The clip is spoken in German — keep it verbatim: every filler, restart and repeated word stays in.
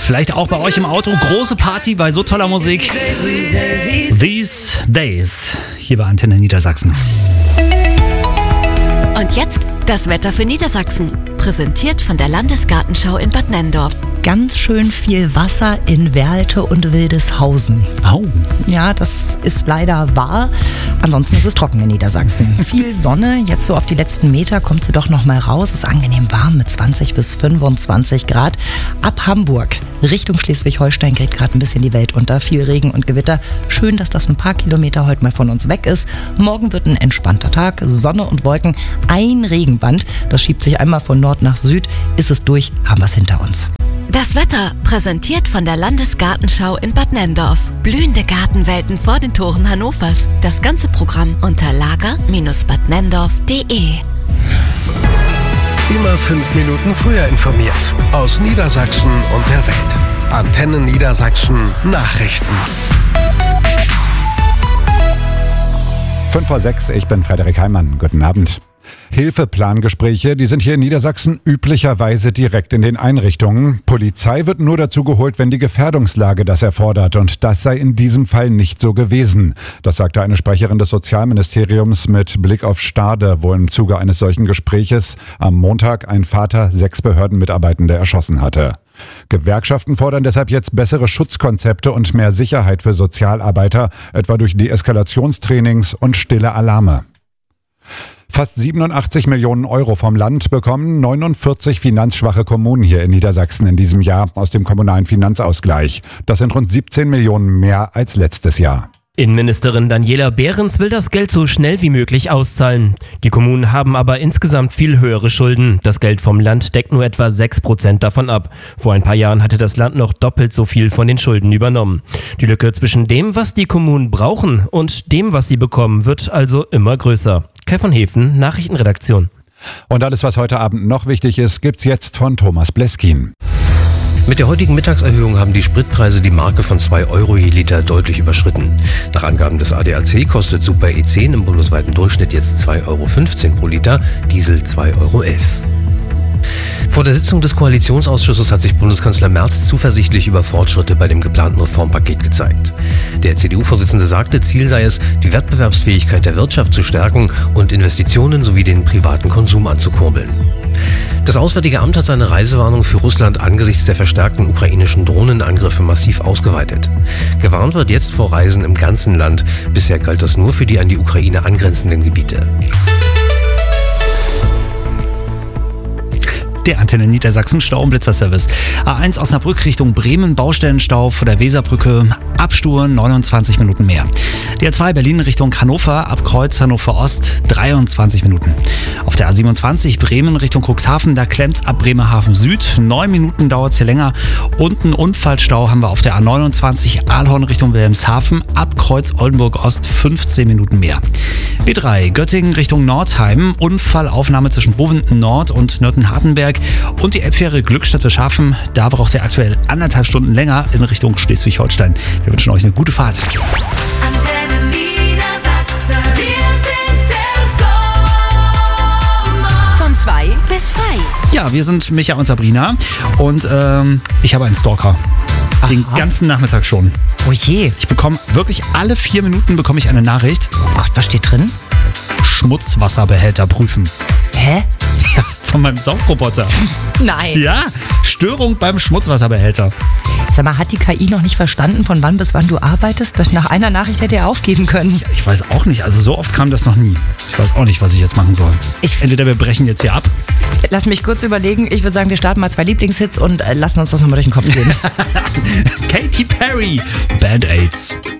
Vielleicht auch bei euch im Auto. Große Party bei so toller Musik. These Days. Hier bei Antenne Niedersachsen. Und jetzt das Wetter für Niedersachsen. Präsentiert von der Landesgartenschau in Bad Nenndorf. Ganz schön viel Wasser in Werlte und Wildeshausen. Au. Ja, das ist leider wahr. Ansonsten ist es trocken in Niedersachsen. Viel Sonne, jetzt so auf die letzten Meter kommt sie doch noch mal raus. Es ist angenehm warm mit zwanzig bis fünfundzwanzig Grad. Ab Hamburg Richtung Schleswig-Holstein geht gerade ein bisschen die Welt unter. Viel Regen und Gewitter. Schön, dass das ein paar Kilometer heute mal von uns weg ist. Morgen wird ein entspannter Tag. Sonne und Wolken. Ein Regenband. Das schiebt sich einmal von Nord nach Süd. Ist es durch, haben wir es hinter uns. Das Wetter, präsentiert von der Landesgartenschau in Bad Nenndorf. Blühende Gartenwelten vor den Toren Hannovers. Das ganze Programm unter lager Bindestrich bad nenndorf punkt de. Immer fünf Minuten früher informiert. Aus Niedersachsen und der Welt. Antenne Niedersachsen Nachrichten. fünf vor sechs, ich bin Frederik Heimann. Guten Abend. Hilfeplangespräche, die sind hier in Niedersachsen üblicherweise direkt in den Einrichtungen. Polizei wird nur dazu geholt, wenn die Gefährdungslage das erfordert. Und das sei in diesem Fall nicht so gewesen. Das sagte eine Sprecherin des Sozialministeriums mit Blick auf Stade, wo im Zuge eines solchen Gespräches am Montag ein Vater sechs Behördenmitarbeitende erschossen hatte. Gewerkschaften fordern deshalb jetzt bessere Schutzkonzepte und mehr Sicherheit für Sozialarbeiter, etwa durch Deeskalationstrainings und stille Alarme. Fast siebenundachtzig Millionen Euro vom Land bekommen neunundvierzig finanzschwache Kommunen hier in Niedersachsen in diesem Jahr aus dem kommunalen Finanzausgleich. Das sind rund siebzehn Millionen mehr als letztes Jahr. Innenministerin Daniela Behrens will das Geld so schnell wie möglich auszahlen. Die Kommunen haben aber insgesamt viel höhere Schulden. Das Geld vom Land deckt nur etwa sechs Prozent davon ab. Vor ein paar Jahren hatte das Land noch doppelt so viel von den Schulden übernommen. Die Lücke zwischen dem, was die Kommunen brauchen, und dem, was sie bekommen, wird also immer größer. Kai von Hefen, Nachrichtenredaktion. Und alles, was heute Abend noch wichtig ist, gibt's jetzt von Thomas Bleskin. Mit der heutigen Mittagserhöhung haben die Spritpreise die Marke von zwei Euro je Liter deutlich überschritten. Nach Angaben des A D A C kostet Super E zehn im bundesweiten Durchschnitt jetzt zwei Euro fünfzehn pro Liter, Diesel zwei Euro elf. Vor der Sitzung des Koalitionsausschusses hat sich Bundeskanzler Merz zuversichtlich über Fortschritte bei dem geplanten Reformpaket gezeigt. Der C D U-Vorsitzende sagte, Ziel sei es, die Wettbewerbsfähigkeit der Wirtschaft zu stärken und Investitionen sowie den privaten Konsum anzukurbeln. Das Auswärtige Amt hat seine Reisewarnung für Russland angesichts der verstärkten ukrainischen Drohnenangriffe massiv ausgeweitet. Gewarnt wird jetzt vor Reisen im ganzen Land. Bisher galt das nur für die an die Ukraine angrenzenden Gebiete. Der Antenne Niedersachsen Stau- und Blitzerservice. A eins Osnabrück Richtung Bremen, Baustellenstau vor der Weserbrücke, Abstur neunundzwanzig Minuten mehr. Die A zwei Berlin Richtung Hannover, ab Kreuz Hannover Ost dreiundzwanzig Minuten. Auf der A siebenundzwanzig Bremen Richtung Cuxhaven, da klemmt's ab Bremerhaven Süd, neun Minuten dauert's hier länger. Und einen Unfallstau haben wir auf der A neunundzwanzig Aalhorn Richtung Wilhelmshaven, ab Kreuz Oldenburg Ost fünfzehn Minuten mehr. B drei Göttingen Richtung Nordheim, Unfallaufnahme zwischen Bovenden Nord und Nörten-Hartenberg. Und die Elbfähre Glückstadt für Schaffen, da braucht ihr aktuell anderthalb Stunden länger in Richtung Schleswig-Holstein. Wir wünschen euch eine gute Fahrt. Antenne Niedersachsen, wir sind der Sommer. Von zwei bis frei. Ja, wir sind Micha und Sabrina und ähm, ich habe einen Stalker. Den Aha. ganzen Nachmittag schon. Oh je. Ich bekomme wirklich alle vier Minuten bekomme ich eine Nachricht. Oh Gott, was steht drin? Schmutzwasserbehälter prüfen. Hä? Ja, von meinem Saugroboter. Nein. Ja, Störung beim Schmutzwasserbehälter. Sag mal, hat die K I noch nicht verstanden, von wann bis wann du arbeitest? Das nach einer Nachricht hätte er aufgeben können. Ich weiß auch nicht, also so oft kam das noch nie. Ich weiß auch nicht, was ich jetzt machen soll. Ich- Entweder wir brechen jetzt hier ab. Lass mich kurz überlegen. Ich würde sagen, wir starten mal zwei Lieblingshits und äh, lassen uns das nochmal durch den Kopf gehen. Katy Perry, Band-Aids.